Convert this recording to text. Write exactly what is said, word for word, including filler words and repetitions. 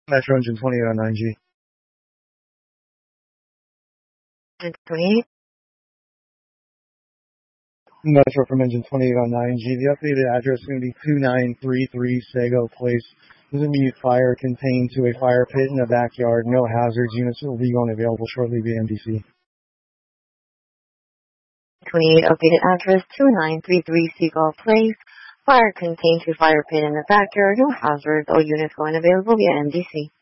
Metro Engine twenty-eight oh nine G. twenty-eight. Metro from Engine twenty-eight oh nine G. The updated address is going to be two nine three three Sago Place. There's going to be fire contained to a fire pit in the backyard. No hazards. Units will be going available shortly via M D C. twenty-eight, updated address two nine three three Seagull Place. Fire contained to fire pit in the backyard. No hazards. All units going available via M D C.